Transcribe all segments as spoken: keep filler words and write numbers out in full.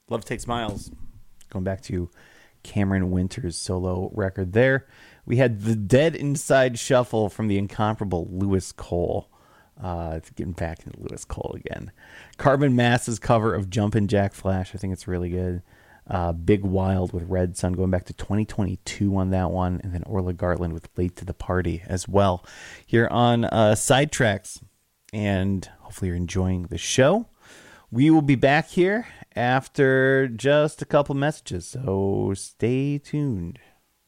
Love Takes Miles. Going back to Cameron Winter's solo record there. We had The Dead Inside Shuffle from the incomparable Lewis Cole. Uh, getting back into Lewis Cole again. Carbon Mass's cover of Jumpin' Jack Flash. I think it's really good. Uh, Big Wild with Red Sun, going back to twenty twenty-two on that one. And then Orla Gartland with Late to the Party as well. Here on uh, Sidetracks. And hopefully you're enjoying the show. We will be back here after just a couple messages, so stay tuned.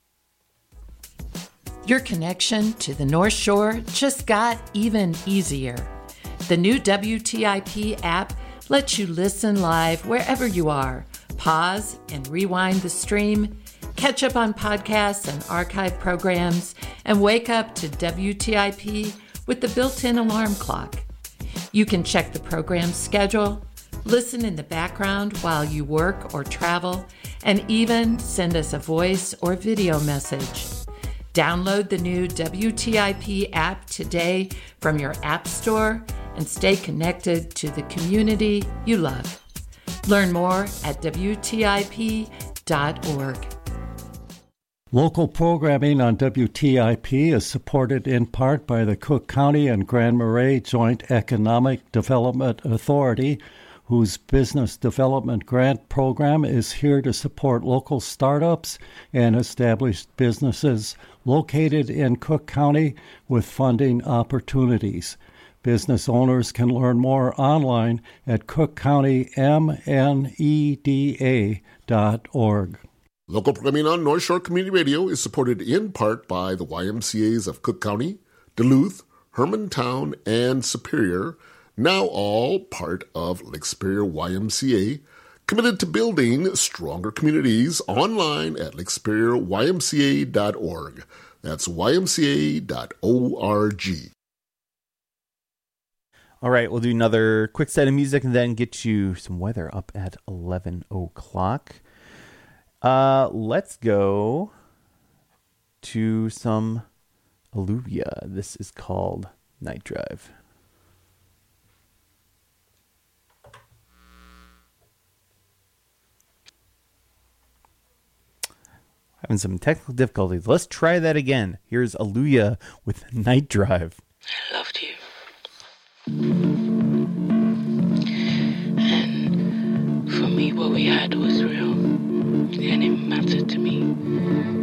Your connection to the North Shore just got even easier. The new W T I P app lets you listen live wherever you are, pause and rewind the stream, catch up on podcasts and archive programs, and wake up to W T I P with the built-in alarm clock. You can check the program schedule, listen in the background while you work or travel, and even send us a voice or video message. Download the new W T I P app today from your app store and stay connected to the community you love. Learn more at W T I P dot org. Local programming on W T I P is supported in part by the Cook County and Grand Marais Joint Economic Development Authority, whose business development grant program is here to support local startups and established businesses located in Cook County with funding opportunities. Business owners can learn more online at cook county m n e d a dot org. Local programming on North Shore Community Radio is supported in part by the Y M C As of Cook County, Duluth, Hermantown, and Superior, now all part of Lake Superior Y M C A, committed to building stronger communities online at lake superior y m c a dot org. That's y m c a dot org. All right, we'll do another quick set of music and then get you some weather up at eleven o'clock. Uh, let's go to some Alluvia. This is called Night Drive. Having some technical difficulties. Let's try that again. Here's Alluvia with Night Drive. I loved you. And for me, what we had was real. And it mattered to me.